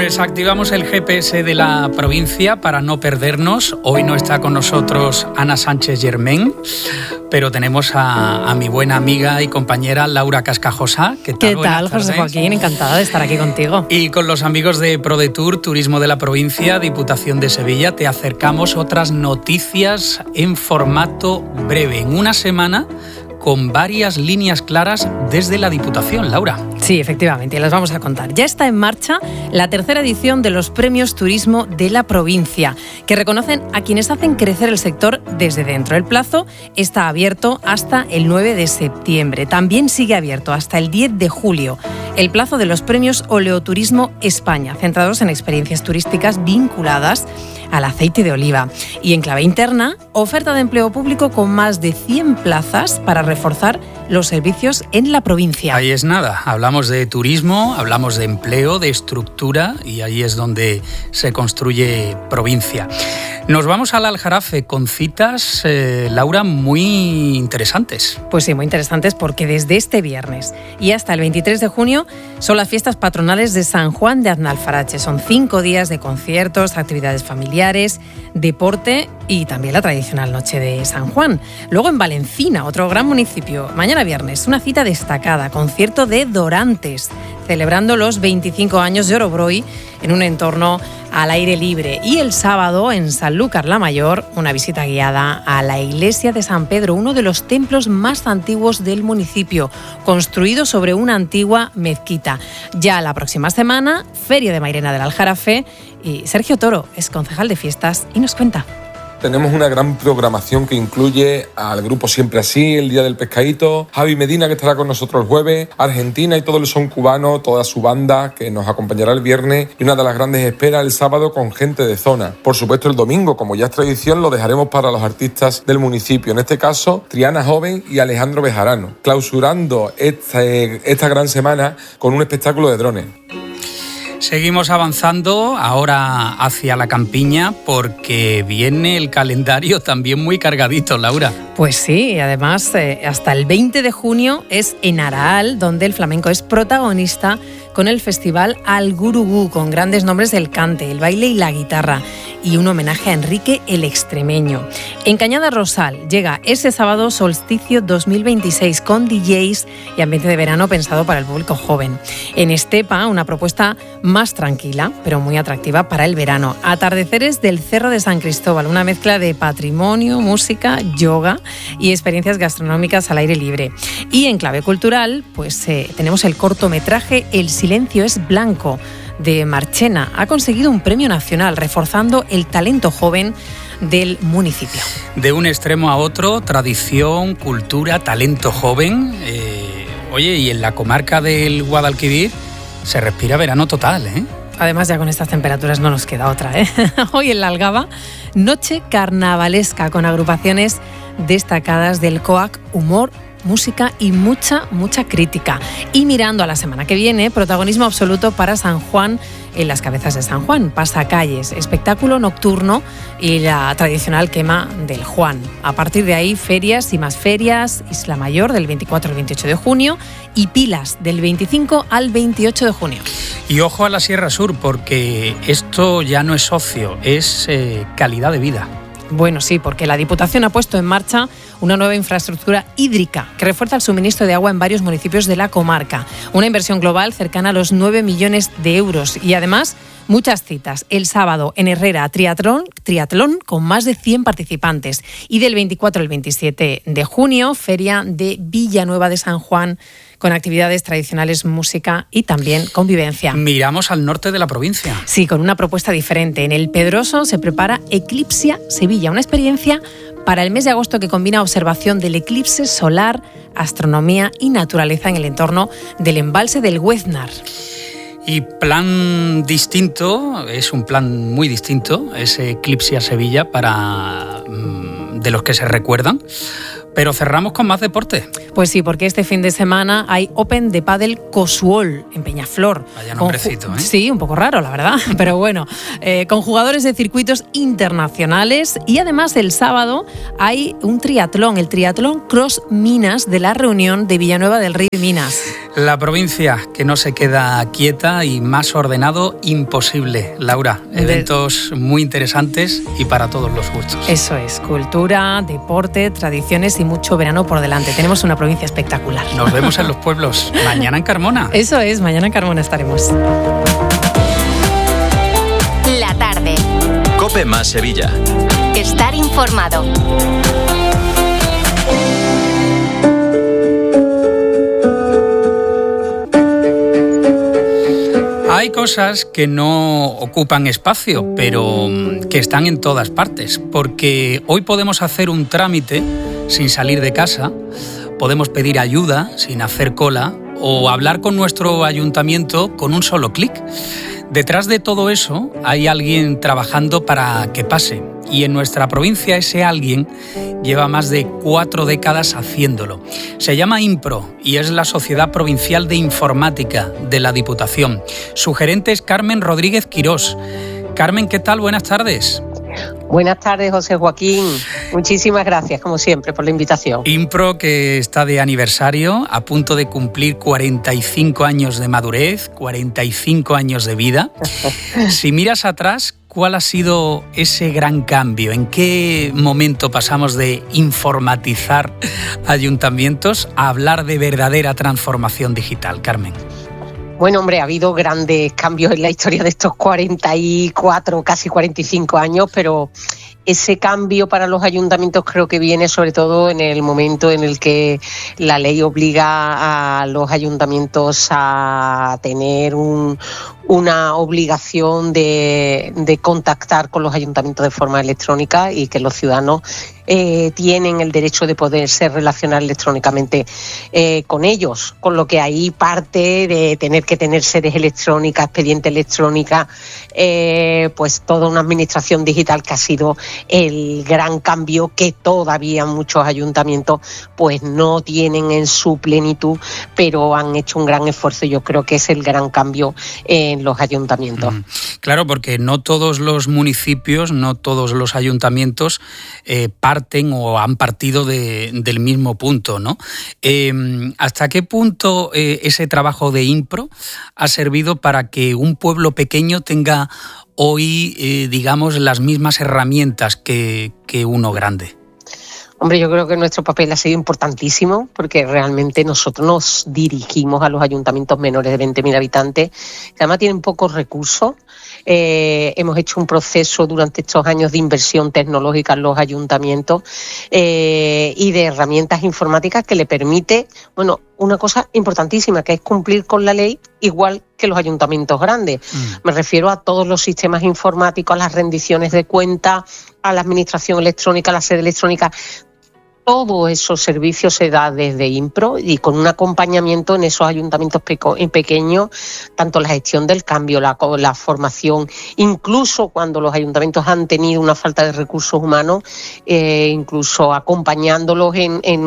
Pues activamos el GPS de la provincia para no perdernos. Hoy no está con nosotros Ana Sánchez Germain, pero tenemos a mi buena amiga y compañera Laura Cascajosa. ¿Qué tal, José Joaquín? Encantada de estar aquí contigo. Y con los amigos de ProDetour, Turismo de la Provincia, Diputación de Sevilla, te acercamos otras noticias en formato breve, en una semana, con varias líneas claras desde la Diputación. Laura. Sí, efectivamente, y las vamos a contar. Ya está en marcha la tercera edición de los Premios Turismo de la Provincia, que reconocen a quienes hacen crecer el sector desde dentro. El plazo está abierto hasta el 9 de septiembre. También sigue abierto hasta el 10 de julio el plazo de los Premios Oleoturismo España, centrados en experiencias turísticas vinculadas al aceite de oliva. Y en clave interna, oferta de empleo público con más de 100 plazas para reforzar los servicios en la provincia. Ahí es nada, hablamos de turismo, hablamos de empleo, de estructura, y ahí es donde se construye provincia. Nos vamos al Aljarafe con citas, Laura, muy interesantes. Pues sí, muy interesantes, porque desde este viernes y hasta el 23 de junio son las fiestas patronales de San Juan de Aznalfarache. Son 5 días de conciertos, actividades familiares, deporte y también la tradicional noche de San Juan. Luego en Valencina, otro gran municipio, mañana viernes, una cita destacada, concierto de Dorantes, celebrando los 25 años de Orobroy en un entorno al aire libre. Y el sábado en Sanlúcar la Mayor, una visita guiada a la iglesia de San Pedro, uno de los templos más antiguos del municipio, construido sobre una antigua mezquita. Ya la próxima semana, Feria de Mairena del Aljarafe, y Sergio Toro es concejal de fiestas y nos cuenta. Tenemos una gran programación que incluye al grupo Siempre Así, el Día del Pescadito, Javi Medina, que estará con nosotros el jueves, Argentina y todo el son cubano, toda su banda, que nos acompañará el viernes, y una de las grandes esperas el sábado con gente de zona. Por supuesto, el domingo, como ya es tradición, lo dejaremos para los artistas del municipio, en este caso Triana Joven y Alejandro Bejarano, clausurando esta gran semana con un espectáculo de drones. Seguimos avanzando ahora hacia la campiña, porque viene el calendario también muy cargadito, Laura. Pues sí, y además hasta el 20 de junio es en Araal, donde el flamenco es protagonista con el festival Al Gurugú, con grandes nombres del cante, el baile y la guitarra, y un homenaje a Enrique el Extremeño. En Cañada Rosal llega ese sábado Solsticio 2026 con DJs y ambiente de verano pensado para el público joven. En Estepa, una propuesta más tranquila, pero muy atractiva para el verano. Atardeceres del Cerro de San Cristóbal, una mezcla de patrimonio, música, yoga y experiencias gastronómicas al aire libre. Y en clave cultural, pues tenemos el cortometraje El silencio es blanco, de Marchena. Ha conseguido un premio nacional, reforzando el talento joven del municipio. De un extremo a otro, tradición, cultura, talento joven. Oye, y en la comarca del Guadalquivir se respira verano total, ¿eh? Además, ya con estas temperaturas no nos queda otra, ¿eh? Hoy en la Algaba, noche carnavalesca con agrupaciones destacadas del COAC, humor, música y mucha crítica. Y mirando a la semana que viene, protagonismo absoluto para San Juan en las Cabezas de San Juan, pasacalles, espectáculo nocturno y la tradicional quema del Juan. A partir de ahí, ferias y más ferias, Isla Mayor del 24 al 28 de junio y Pilas del 25 al 28 de junio. Y ojo a la Sierra Sur, porque esto ya no es ocio, es calidad de vida. Bueno, sí, porque la Diputación ha puesto en marcha una nueva infraestructura hídrica que refuerza el suministro de agua en varios municipios de la comarca. Una inversión global cercana a los 9 millones de euros y además muchas citas. El sábado en Herrera, triatlón con más de 100 participantes. Y del 24 al 27 de junio, Feria de Villanueva de San Juan, con actividades tradicionales, música y también convivencia. Miramos al norte de la provincia. Sí, con una propuesta diferente. En El Pedroso se prepara Eclipsia Sevilla, una experiencia para el mes de agosto que combina observación del eclipse solar, astronomía y naturaleza en el entorno del embalse del Güeznar. Y plan distinto, es un plan muy distinto, ese Eclipse a Sevilla para de los que se recuerdan. Pero cerramos con más deporte. Pues sí, porque este fin de semana hay Open de Pádel Cosuol en Peñaflor. Vaya nombrecito, ¿eh? Sí, un poco raro, la verdad. Pero bueno, con jugadores de circuitos internacionales. Y además el sábado hay un triatlón, el triatlón Cross Minas de la Reunión de Villanueva del Río y Minas. La provincia que no se queda quieta y más ordenado imposible. Laura, eventos muy interesantes y para todos los gustos. Eso es, cultura, deporte, tradiciones y mucho verano por delante. Tenemos una provincia espectacular. Nos vemos en los pueblos. Mañana en Carmona. Eso es, mañana en Carmona estaremos. La tarde. COPE más Sevilla. Estar informado. Hay cosas que no ocupan espacio, pero que están en todas partes, porque hoy podemos hacer un trámite sin salir de casa, podemos pedir ayuda sin hacer cola o hablar con nuestro ayuntamiento con un solo clic. Detrás de todo eso hay alguien trabajando para que pase, y en nuestra provincia ese alguien lleva más de 4 décadas haciéndolo. Se llama Impro y es la Sociedad Provincial de Informática de la Diputación. Su gerente es Carmen Rodríguez Quirós. Carmen, ¿qué tal? Buenas tardes. Buenas tardes, José Joaquín. Muchísimas gracias, como siempre, por la invitación. Impro, que está de aniversario, a punto de cumplir 45 años de madurez, 45 años de vida. Si miras atrás, ¿cuál ha sido ese gran cambio? ¿En qué momento pasamos de informatizar ayuntamientos a hablar de verdadera transformación digital, Carmen? Bueno, hombre, ha habido grandes cambios en la historia de estos 44, casi 45 años, pero ese cambio para los ayuntamientos creo que viene sobre todo en el momento en el que la ley obliga a los ayuntamientos a tener una obligación de contactar con los ayuntamientos de forma electrónica y que los ciudadanos tienen el derecho de poderse relacionar electrónicamente con ellos, con lo que ahí parte de tener que tener sedes electrónicas, expediente electrónica, pues toda una administración digital que ha sido el gran cambio que todavía muchos ayuntamientos pues no tienen en su plenitud, pero han hecho un gran esfuerzo. Yo creo que es el gran cambio en los ayuntamientos. Claro, porque no todos los municipios, no todos los ayuntamientos parten o han partido del mismo punto, ¿no? ¿Hasta qué punto ese trabajo de Impro ha servido para que un pueblo pequeño tenga hoy, digamos, las mismas herramientas que uno grande? Hombre, yo creo que nuestro papel ha sido importantísimo porque realmente nosotros nos dirigimos a los ayuntamientos menores de 20.000 habitantes, que además tienen pocos recursos. Hemos hecho un proceso durante estos años de inversión tecnológica en los ayuntamientos y de herramientas informáticas que le permite, bueno, una cosa importantísima, que es cumplir con la ley igual que los ayuntamientos grandes. Me refiero a todos los sistemas informáticos, a las rendiciones de cuentas, a la administración electrónica, a la sede electrónica. Todos esos servicios se da desde Impro y con un acompañamiento en esos ayuntamientos pequeños, tanto la gestión del cambio, la formación, incluso cuando los ayuntamientos han tenido una falta de recursos humanos, incluso acompañándolos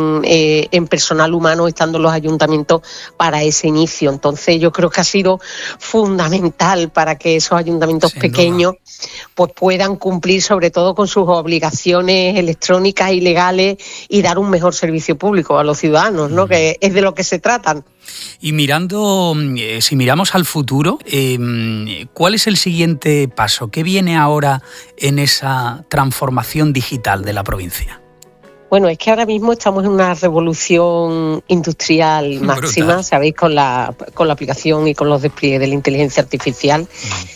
en personal humano, estando los ayuntamientos para ese inicio. Entonces yo creo que ha sido fundamental para que esos ayuntamientos pequeños pues puedan cumplir sobre todo con sus obligaciones electrónicas y legales y dar un mejor servicio público a los ciudadanos, ¿no? Que es de lo que se tratan. Y mirando, si miramos al futuro, ¿cuál es el siguiente paso? ¿Qué viene ahora en esa transformación digital de la provincia? Bueno, es que ahora mismo estamos en una revolución industrial máxima, brutal. Sabéis, con la aplicación y con los despliegues de la inteligencia artificial,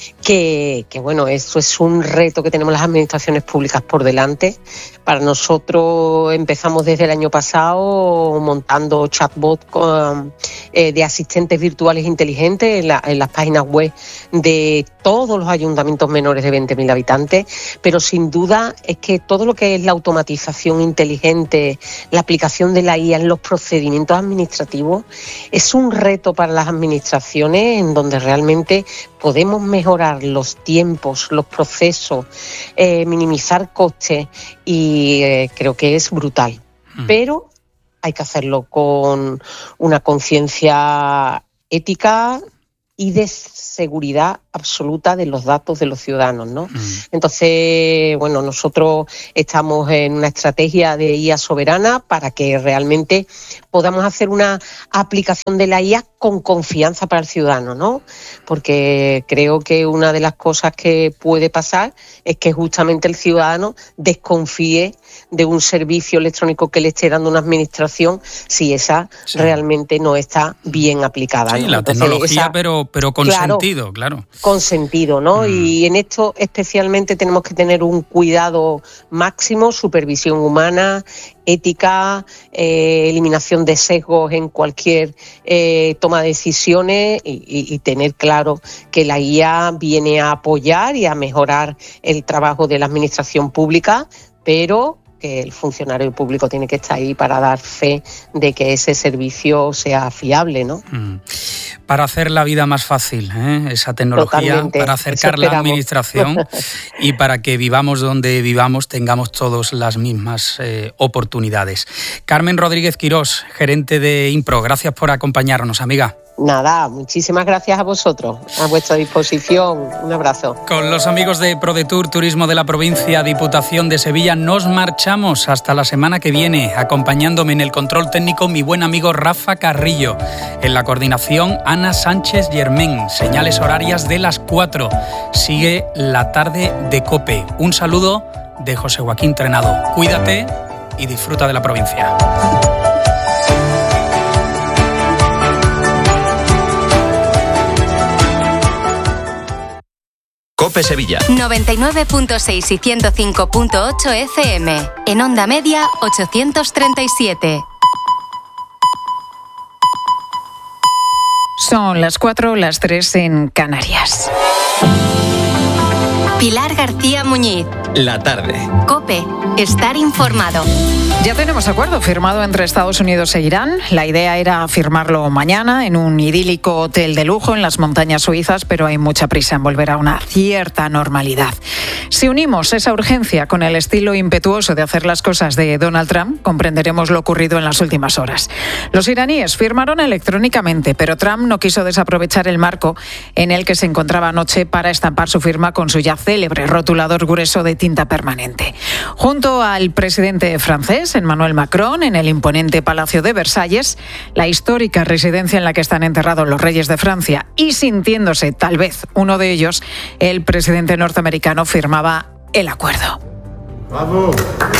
que bueno, eso es un reto que tenemos las administraciones públicas por delante. Para nosotros empezamos desde el año pasado montando chatbots de asistentes virtuales inteligentes en las páginas web de todos los ayuntamientos menores de 20.000 habitantes, pero sin duda es que todo lo que es la automatización inteligente, la aplicación de la IA en los procedimientos administrativos, es un reto para las administraciones en donde realmente podemos mejorar los tiempos, los procesos, minimizar costes y creo que es brutal. Pero hay que hacerlo con una conciencia ética y de seguridad absoluta de los datos de los ciudadanos, ¿no? Entonces, bueno, nosotros estamos en una estrategia de IA soberana para que realmente podamos hacer una aplicación de la IA con confianza para el ciudadano, ¿no? Porque creo que una de las cosas que puede pasar es que justamente el ciudadano desconfíe de un servicio electrónico que le esté dando una administración si esa realmente no está bien aplicada, Sí, ¿no? la Entonces, tecnología, pero con sentido, claro. Con sentido, ¿no? Y en esto especialmente tenemos que tener un cuidado máximo, supervisión humana, ética, eliminación de sesgos en cualquier toma de decisiones y tener claro que la IA viene a apoyar y a mejorar el trabajo de la administración pública, pero que el funcionario público tiene que estar ahí para dar fe de que ese servicio sea fiable, ¿no? Para hacer la vida más fácil, esa tecnología, Totalmente, para acercar la administración y para que vivamos donde vivamos, tengamos todos las mismas oportunidades. Carmen Rodríguez Quirós, gerente de Impro, gracias por acompañarnos, amiga. Nada, muchísimas gracias a vosotros, a vuestra disposición. Un abrazo. Con los amigos de ProDetour, Turismo de la Provincia, Diputación de Sevilla, nos marchamos hasta la semana que viene, acompañándome en el control técnico mi buen amigo Rafa Carrillo. En la coordinación, Ana Sánchez Germén. Señales horarias de las 4. Sigue la tarde de COPE. Un saludo de José Joaquín Trenado. Cuídate y disfruta de la provincia. COPE Sevilla. 99.6 y 105.8 FM. En onda media, 837. Son las 4, las 3 en Canarias. Pilar García Muñiz. La tarde. COPE. Estar informado. Ya tenemos acuerdo firmado entre Estados Unidos e Irán. La idea era firmarlo mañana en un idílico hotel de lujo en las montañas suizas, pero hay mucha prisa en volver a una cierta normalidad. Si unimos esa urgencia con el estilo impetuoso de hacer las cosas de Donald Trump, comprenderemos lo ocurrido en las últimas horas. Los iraníes firmaron electrónicamente, pero Trump no quiso desaprovechar el marco en el que se encontraba anoche para estampar su firma con su ya célebre rotulador grueso de tinta permanente. Junto al presidente francés, Emmanuel Macron, en el imponente Palacio de Versalles, la histórica residencia en la que están enterrados los reyes de Francia, y sintiéndose tal vez uno de ellos, el presidente norteamericano firmaba el acuerdo. ¡Bravo!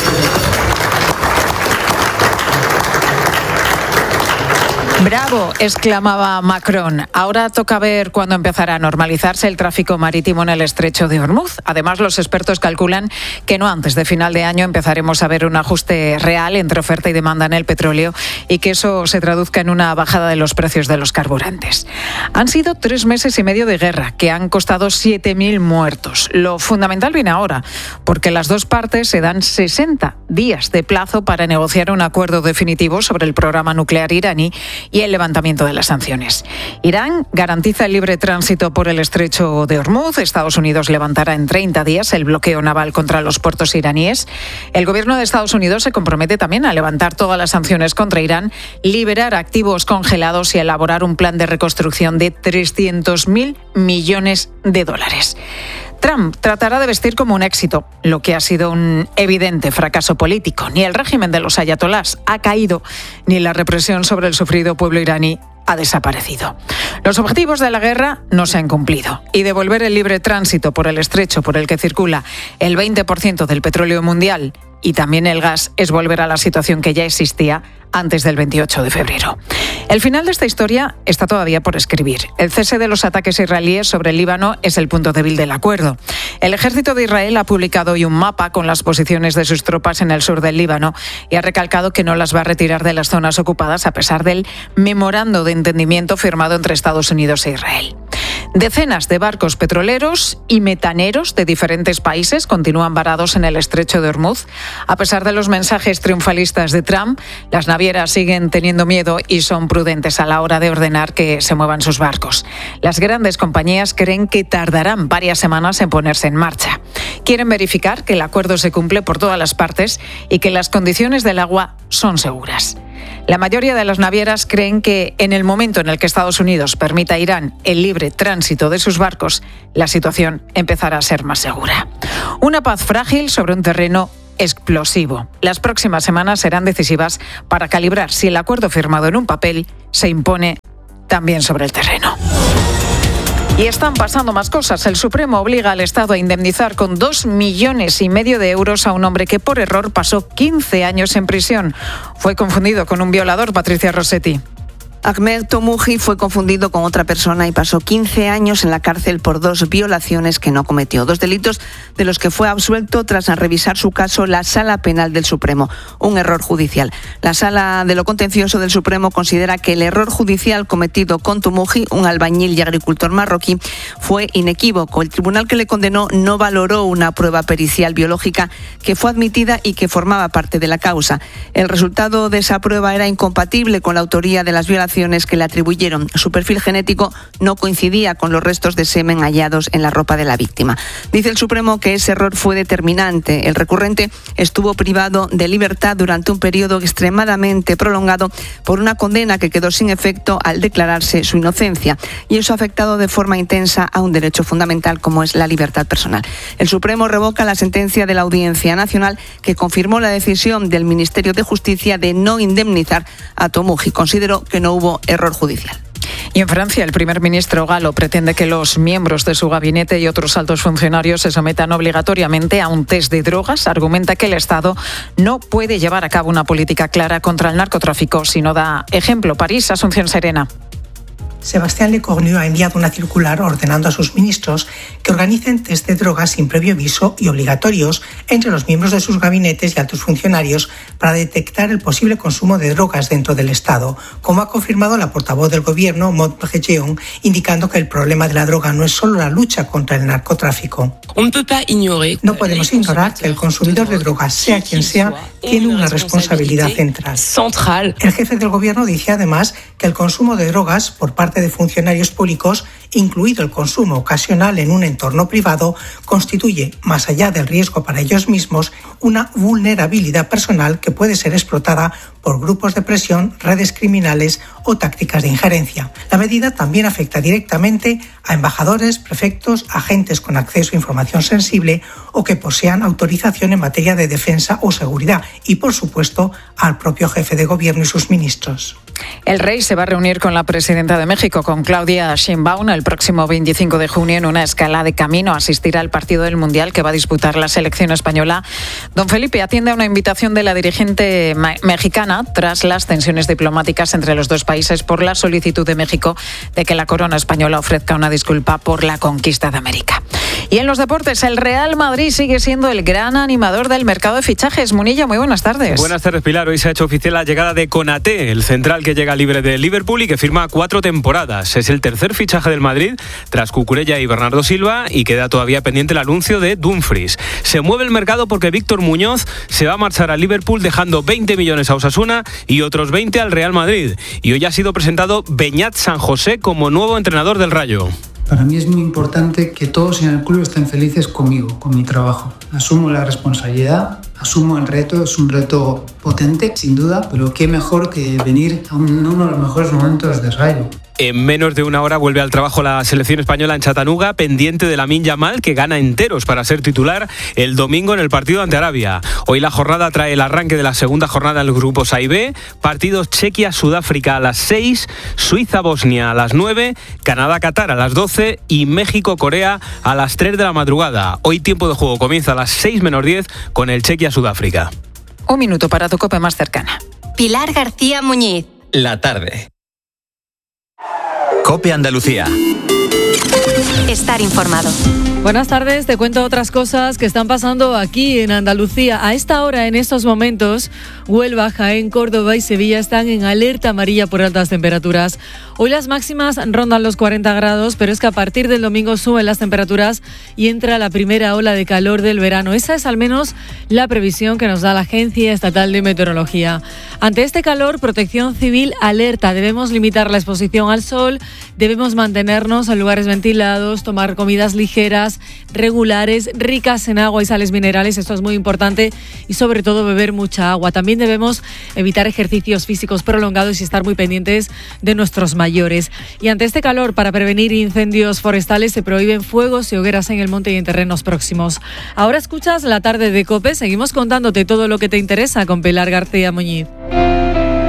¡Bravo!, exclamaba Macron. Ahora toca ver cuándo empezará a normalizarse el tráfico marítimo en el estrecho de Hormuz. Además, los expertos calculan que no antes de final de año empezaremos a ver un ajuste real entre oferta y demanda en el petróleo y que eso se traduzca en una bajada de los precios de los carburantes. Han sido 3 meses y medio de guerra que han costado 7.000 muertos. Lo fundamental viene ahora, porque las dos partes se dan 60 días de plazo para negociar un acuerdo definitivo sobre el programa nuclear iraní y el levantamiento de las sanciones. Irán garantiza el libre tránsito por el estrecho de Hormuz. Estados Unidos levantará en 30 días el bloqueo naval contra los puertos iraníes. El gobierno de Estados Unidos se compromete también a levantar todas las sanciones contra Irán, liberar activos congelados y elaborar un plan de reconstrucción de 300.000 millones de dólares. Trump tratará de vestir como un éxito, lo que ha sido un evidente fracaso político. Ni el régimen de los ayatolás ha caído, ni la represión sobre el sufrido pueblo iraní ha desaparecido. Los objetivos de la guerra no se han cumplido y devolver el libre tránsito por el estrecho por el que circula el 20% del petróleo mundial y también el gas es volver a la situación que ya existía antes del 28 de febrero. El final de esta historia está todavía por escribir. El cese de los ataques israelíes sobre el Líbano es el punto débil del acuerdo. El ejército de Israel ha publicado hoy un mapa con las posiciones de sus tropas en el sur del Líbano y ha recalcado que no las va a retirar de las zonas ocupadas a pesar del memorando de entendimiento firmado entre Estados Unidos e Israel. Decenas de barcos petroleros y metaneros de diferentes países continúan varados en el estrecho de Hormuz. A pesar de los mensajes triunfalistas de Trump, las navieras siguen teniendo miedo y son prudentes a la hora de ordenar que se muevan sus barcos. Las grandes compañías creen que tardarán varias semanas en ponerse en marcha. Quieren verificar que el acuerdo se cumple por todas las partes y que las condiciones del agua son seguras. La mayoría de las navieras creen que en el momento en el que Estados Unidos permita a Irán el libre tránsito de sus barcos, la situación empezará a ser más segura. Una paz frágil sobre un terreno explosivo. Las próximas semanas serán decisivas para calibrar si el acuerdo firmado en un papel se impone también sobre el terreno. Y están pasando más cosas. El Supremo obliga al Estado a indemnizar con 2,5 millones de euros a un hombre que por error pasó 15 años en prisión. Fue confundido con un violador, Patricia Rossetti. Ahmed Tomuji fue confundido con otra persona y pasó 15 años en la cárcel por 2 violaciones que no cometió. 2 delitos de los que fue absuelto tras revisar su caso la Sala Penal del Supremo. Un error judicial. La Sala de lo Contencioso del Supremo considera que el error judicial cometido con Tomuji, un albañil y agricultor marroquí, fue inequívoco. El tribunal que le condenó no valoró una prueba pericial biológica que fue admitida y que formaba parte de la causa. El resultado de esa prueba era incompatible con la autoría de las violaciones que le atribuyeron. Su perfil genético no coincidía con los restos de semen hallados en la ropa de la víctima. Dice el Supremo que ese error fue determinante. El recurrente estuvo privado de libertad durante un periodo extremadamente prolongado por una condena que quedó sin efecto al declararse su inocencia. Y eso ha afectado de forma intensa a un derecho fundamental como es la libertad personal. El Supremo revoca la sentencia de la Audiencia Nacional que confirmó la decisión del Ministerio de Justicia de no indemnizar a Tomuji. Consideró que no hubo error judicial. Y en Francia, el primer ministro galo pretende que los miembros de su gabinete y otros altos funcionarios se sometan obligatoriamente a un test de drogas. Argumenta que el Estado no puede llevar a cabo una política clara contra el narcotráfico si no da ejemplo. París, Asunción Serena. Sebastián Lecornu ha enviado una circular ordenando a sus ministros que organicen test de drogas sin previo aviso y obligatorios entre los miembros de sus gabinetes y altos funcionarios para detectar el posible consumo de drogas dentro del Estado, como ha confirmado la portavoz del gobierno, Maud Bregeon, indicando que el problema de la droga no es solo la lucha contra el narcotráfico. No podemos ignorar que el consumidor de drogas, sea quien sea, tiene una responsabilidad central. El jefe del gobierno dice además que el consumo de drogas por parte de funcionarios públicos, incluido el consumo ocasional en un entorno privado, constituye, más allá del riesgo para ellos mismos, una vulnerabilidad personal que puede ser explotada por grupos de presión, redes criminales o tácticas de injerencia. La medida también afecta directamente a embajadores, prefectos, agentes con acceso a información sensible o que posean autorización en materia de defensa o seguridad y, por supuesto, al propio jefe de gobierno y sus ministros. El rey se va a reunir con la presidenta de México, con Claudia Sheinbaum, el próximo 25 de junio en una escala de camino a asistir al partido del Mundial que va a disputar la selección española. Don Felipe atiende a una invitación de la dirigente mexicana tras las tensiones diplomáticas entre los dos países por la solicitud de México de que la corona española ofrezca una disculpa por la conquista de América. Y en los deportes, el Real Madrid sigue siendo el gran animador del mercado de fichajes. Munilla, muy buenas tardes. Buenas tardes, Pilar. Hoy se ha hecho oficial la llegada de Konaté, el central que llega libre de Liverpool y que firma 4 temporadas. Es el tercer fichaje del Madrid tras Cucurella y Bernardo Silva y queda todavía pendiente el anuncio de Dumfries. Se mueve el mercado porque Víctor Muñoz se va a marchar al Liverpool dejando 20 millones a Osasuna y otros 20 al Real Madrid. Y hoy ha sido presentado Beñat San José como nuevo entrenador del Rayo. Para mí es muy importante que todos en el club estén felices conmigo, con mi trabajo. Asumo la responsabilidad, asumo el reto, es un reto potente, sin duda, pero qué mejor que venir a uno de los mejores momentos de Rayo. En menos de una hora vuelve al trabajo la selección española en Chattanooga, pendiente de Lamine Yamal, que gana enteros para ser titular el domingo en el partido ante Arabia. Hoy la jornada trae el arranque de la segunda jornada en los grupos A y B, partidos Chequia-Sudáfrica a las 6, Suiza-Bosnia a las 9, Canadá-Qatar a las 12 y México-Corea a las 3 de la madrugada. Hoy tiempo de juego comienza a las 6 menos 10 con el Chequia-Sudáfrica. Un minuto para tu COPE más cercana. Pilar García Muñiz. La tarde. COPE Andalucía. Estar informado. Buenas tardes, te cuento otras cosas que están pasando aquí en Andalucía. A esta hora, en estos momentos, Huelva, Jaén, Córdoba y Sevilla están en alerta amarilla por altas temperaturas. Hoy las máximas rondan los 40 grados, pero es que a partir del domingo suben las temperaturas y entra la primera ola de calor del verano. Esa es al menos la previsión que nos da la Agencia Estatal de Meteorología. Ante este calor, Protección Civil alerta. Debemos limitar la exposición al sol, debemos mantenernos en lugares ventilados, tomar comidas ligeras, regulares, ricas en agua y sales minerales, esto es muy importante, y sobre todo beber mucha agua. También debemos evitar ejercicios físicos prolongados y estar muy pendientes de nuestros mayores. Y ante este calor, para prevenir incendios forestales, se prohíben fuegos y hogueras en el monte y en terrenos próximos. Ahora escuchas La Tarde de COPE, seguimos contándote todo lo que te interesa con Pilar García Muñiz.